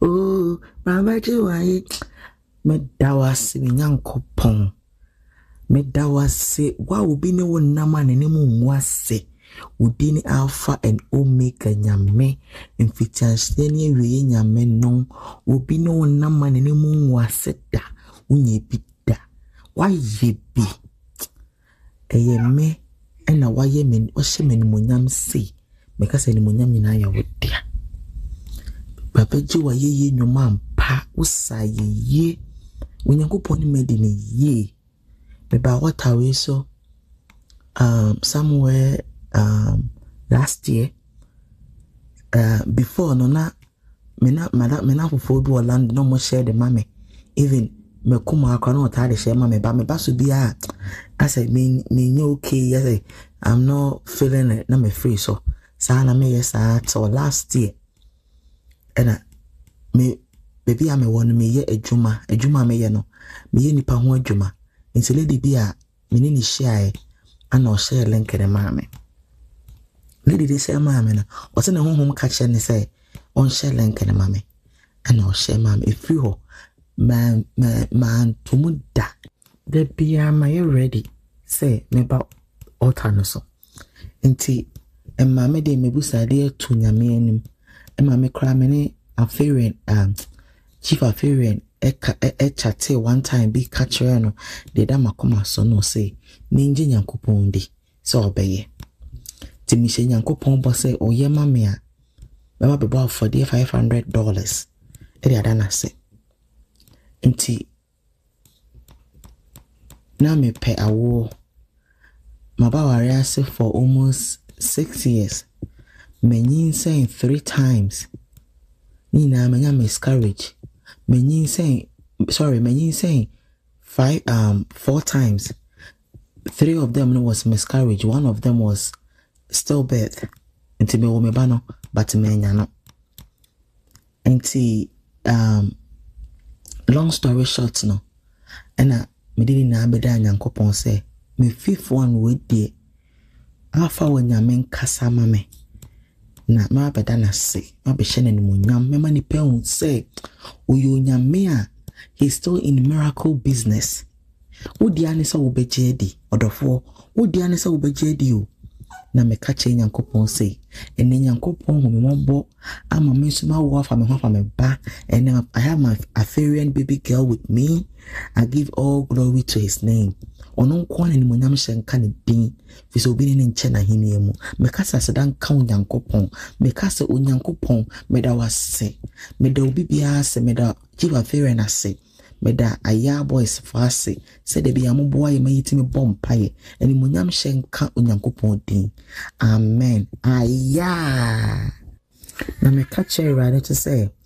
Oh, Mama Joy, Medawasi, Yankopon. Medawasi, what will be no one naman and was say. Udini Alpha and Omega Nyame, in Fitastania, we Yame no, will be no one naman and moon was set da, unye bida. Why ye be? A me, and a why ye men, or she men munyam say, because any munyam in I would dear. Papa Joe, ye, no mam, pa, usay ye, when you go pony made in a ye. About what I so, somewhere. Last year, before no mena for do land no more share the mommy. Even me kuma akwa tired share mommy, but me basu be I said me okay. I say I'm not feeling it. Na me free so. Sana me yes so last year, and me baby I me want me ye ejuma me ye no me ye nipa ho ejuma. Nti lady be a me ni share and no share link the mommy. Lady they say mammy na what's in the home catch and say on share link and mammy and I'll share mammy if you man to muda the be my ready say me about altanoso inti and mammy de me busa dear to nyame and mammy cramine a fairy chief a fairy e chat one time be catcher no de dama come so no say ninja yankupon di so obey. Timisha Yankopon boss say, oh, yeah, mamma, Mama be bought for dear $500. Eddie Adana say. Inti now me pay a war. My bawa say for almost 6 years. Menin saying 3 times. Nina menya miscarriage. Menin saying 4 times. 3 of them was miscarriage. 1 of them was stillbirth. Inti me wo me ba no but me nya no. Inti long story short no ena me did na beda Nyankopon say me 5th one we die afa wo nyame nkasa ma me na ma beda na se ma be hye na mu nyam me ma ni pe hu say oyo nyame a he's still in miracle business. Wo dia ne say wo beje di odofo wo dia ne say wo beje di o na me kache Nyankopon say ene Nyankopon hu me mobo ama me so ma wo afa me ba and I have my Afarian baby girl with me. I give all glory to his name. Ono nko na ni monyam hyenka ne din fi so bi ne nche na hini mu me kasa sedan ka Nyankopon me kasa Onyankopon me da wase me da obi bia se me da give Afarian ase meda aya boys fase said be am boy me yitimi bompaye eni munyam hyenka Onyankopon din amen aya na me catch you right to say